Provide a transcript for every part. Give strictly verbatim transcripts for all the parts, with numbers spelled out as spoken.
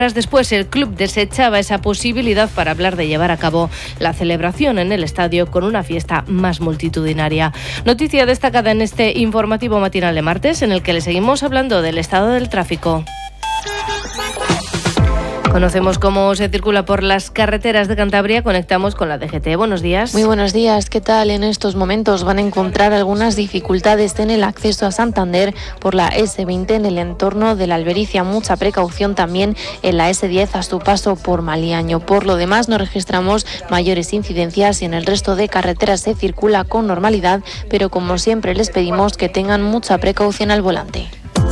Después, el club desechaba esa posibilidad para hablar de llevar a cabo la celebración en el estadio con una fiesta más multitudinaria. Noticia destacada en este informativo matinal de martes, en el que le seguimos hablando del estado del tráfico. Conocemos cómo se circula por las carreteras de Cantabria. Conectamos con la D G T. Buenos días. Muy buenos días. ¿Qué tal? En estos momentos van a encontrar algunas dificultades en el acceso a Santander por la ese veinte en el entorno de la Albericia. Mucha precaución también en la ese diez a su paso por Maliaño. Por lo demás, no registramos mayores incidencias y en el resto de carreteras se circula con normalidad, pero como siempre les pedimos que tengan mucha precaución al volante.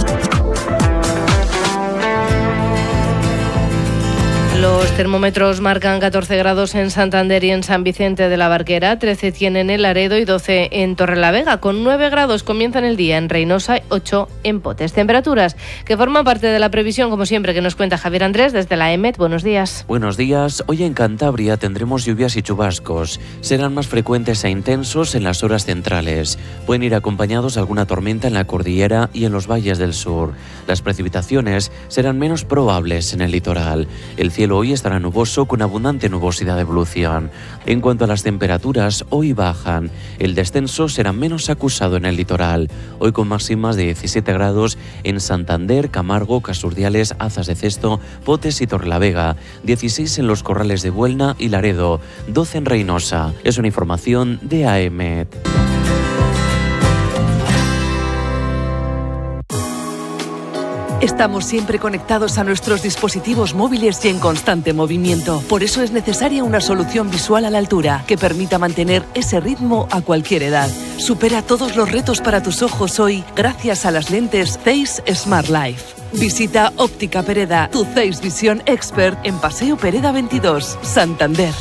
Los termómetros marcan catorce grados en Santander y en San Vicente de la Barquera, trece tienen en Laredo y doce en Torrelavega. Con nueve grados comienzan el día en Reynosa y ocho en Potes. Temperaturas que forman parte de la previsión, como siempre, que nos cuenta Javier Andrés desde la E M E T. Buenos días. Buenos días. Hoy en Cantabria tendremos lluvias y chubascos. Serán más frecuentes e intensos en las horas centrales. Pueden ir acompañados de alguna tormenta en la cordillera y en los valles del sur. Las precipitaciones serán menos probables en el litoral. El cielo hoy estará nuboso con abundante nubosidad de evolución. En cuanto a las temperaturas, hoy bajan. El descenso será menos acusado en el litoral. Hoy con máximas de diecisiete grados en Santander, Camargo, Casurdiales, Azas de Cesto, Potes y Torrelavega. dieciséis en los Corrales de Buelna y Laredo. doce en Reynosa. Es una información de A M E T. Estamos siempre conectados a nuestros dispositivos móviles y en constante movimiento. Por eso es necesaria una solución visual a la altura que permita mantener ese ritmo a cualquier edad. Supera todos los retos para tus ojos hoy gracias a las lentes Zeiss Smart Life. Visita Óptica Pereda, tu Zeiss Visión Expert en Paseo Pereda veintidós, Santander.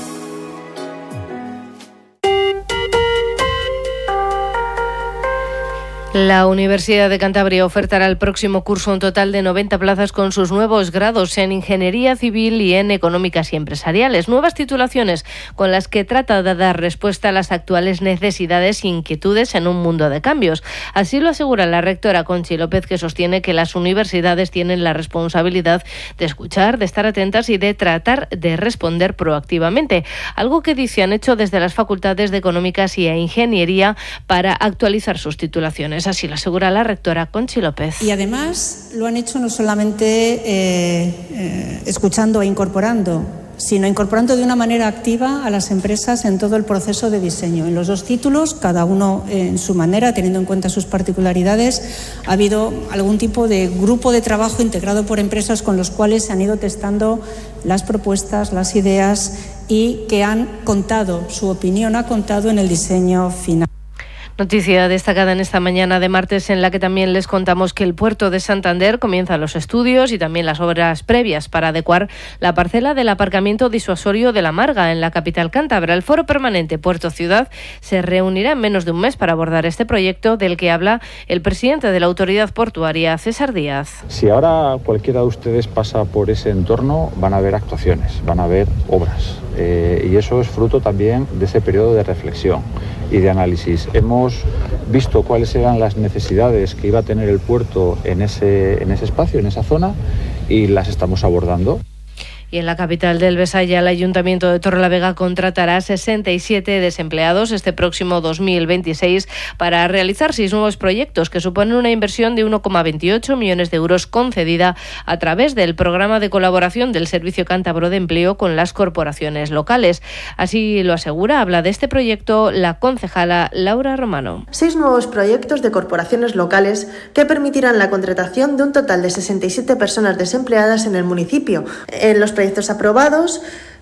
La Universidad de Cantabria ofertará el próximo curso un total de noventa plazas con sus nuevos grados en Ingeniería Civil y en Económicas y Empresariales. Nuevas titulaciones con las que trata de dar respuesta a las actuales necesidades e inquietudes en un mundo de cambios. Así lo asegura la rectora Conchi López, que sostiene que las universidades tienen la responsabilidad de escuchar, de estar atentas y de tratar de responder proactivamente. Algo que dice han hecho desde las facultades de Económicas y Ingeniería para actualizar sus titulaciones. Así lo asegura la rectora Conchi López. Y además lo han hecho no solamente eh, eh, escuchando e incorporando, sino incorporando de una manera activa a las empresas en todo el proceso de diseño. En los dos títulos, cada uno en su manera, teniendo en cuenta sus particularidades, ha habido algún tipo de grupo de trabajo integrado por empresas con los cuales se han ido testando las propuestas, las ideas y que han contado, su opinión ha contado en el diseño final. Noticia destacada en esta mañana de martes, en la que también les contamos que el puerto de Santander comienza los estudios y también las obras previas para adecuar la parcela del aparcamiento disuasorio de La Marga en la capital cántabra. El Foro Permanente Puerto Ciudad se reunirá en menos de un mes para abordar este proyecto del que habla el presidente de la autoridad portuaria, César Díaz. Si ahora cualquiera de ustedes pasa por ese entorno, van a ver actuaciones, van a ver obras. Eh, y eso es fruto también de ese periodo de reflexión y de análisis. Hemos visto cuáles eran las necesidades que iba a tener el puerto en ese, en ese espacio, en esa zona, y las estamos abordando. Y en la capital del Besaya, el Ayuntamiento de Torrelavega contratará sesenta y siete desempleados este próximo dos mil veintiséis para realizar seis nuevos proyectos que suponen una inversión de uno coma veintiocho millones de euros concedida a través del programa de colaboración del Servicio Cántabro de Empleo con las corporaciones locales. Así lo asegura, habla de este proyecto la concejala Laura Romano. Seis nuevos proyectos de corporaciones locales que permitirán la contratación de un total de sesenta y siete personas desempleadas en el municipio. En los proyectos aprobados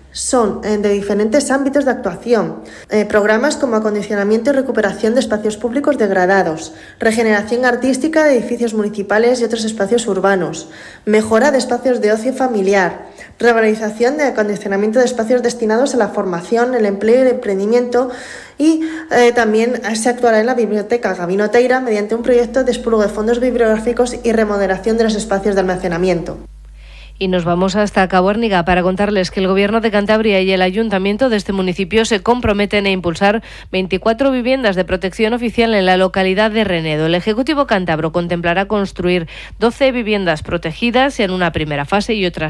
son eh, de diferentes ámbitos de actuación. Eh, programas como acondicionamiento y recuperación de espacios públicos degradados, regeneración artística de edificios municipales y otros espacios urbanos, mejora de espacios de ocio familiar, revalorización de acondicionamiento de espacios destinados a la formación, el empleo y el emprendimiento. Y eh, también se actuará en la Biblioteca Gabino Teira mediante un proyecto de expurgo de fondos bibliográficos y remodelación de los espacios de almacenamiento. Y nos vamos hasta Cabuérniga para contarles que el Gobierno de Cantabria y el Ayuntamiento de este municipio se comprometen a impulsar veinticuatro viviendas de protección oficial en la localidad de Renedo. El Ejecutivo cántabro contemplará construir doce viviendas protegidas en una primera fase y otras